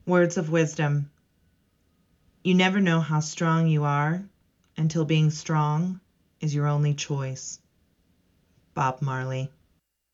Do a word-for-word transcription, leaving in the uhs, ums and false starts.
Words of wisdom. You never know how strong you are until being strong is your only choice. Bob Marley.